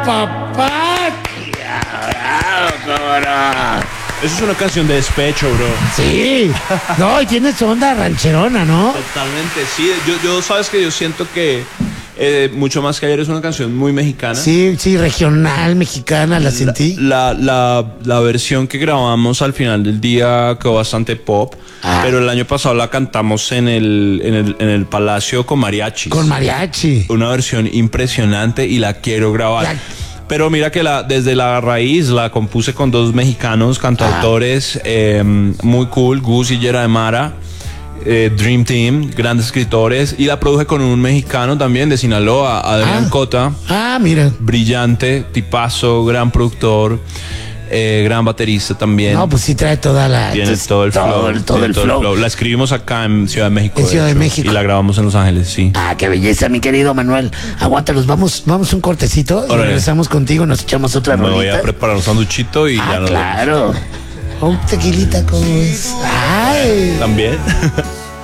Papá. Eso es una canción de despecho, bro. Sí. No, y tienes onda rancherona, ¿no? Totalmente, sí. Yo sabes que yo siento que mucho más que ayer es una canción muy mexicana. Sí, sí, regional, mexicana, la sentí. La versión que grabamos al final del día quedó bastante pop, pero el año pasado la cantamos en el Palacio con mariachis. Con mariachi. Una versión impresionante y la quiero grabar. Pero mira que desde la raíz la compuse con dos mexicanos cantautores muy cool, Gus y Yera de Mara. Dream Team, grandes escritores, y la produje con un mexicano también de Sinaloa, Adrián Cota. Mira. Brillante, tipazo, gran productor, gran baterista también. No, pues sí trae toda la... Tiene todo el flow. Todo el flow. La escribimos acá en Ciudad de México. En Ciudad de México. Y la grabamos en Los Ángeles, sí. Qué belleza, mi querido Manuel. Aguántalos, vamos un cortecito y regresamos contigo, nos echamos otra rolita. Me voy a preparar un sanduchito y ya nos claro. Un tequilita, ¿cómo es? Ay. También.